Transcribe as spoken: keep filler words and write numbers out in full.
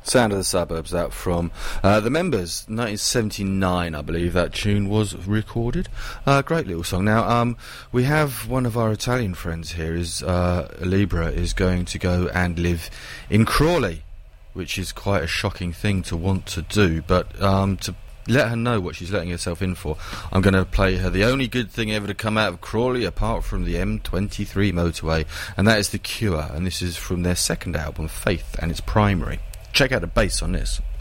Sound of the Suburbs, that from uh, The Members, nineteen seventy-nine, I believe that tune was recorded. Uh, great little song. Now, um, we have one of our Italian friends here, is uh, Libra, is going to go and live in Crawley, which is quite a shocking thing to want to do, but um, to let her know what she's letting herself in for, I'm going to play her the only good thing ever to come out of Crawley, apart from the M twenty-three motorway, and that is The Cure, and this is from their second album, Faith, and it's Primary. Check out the bass on this.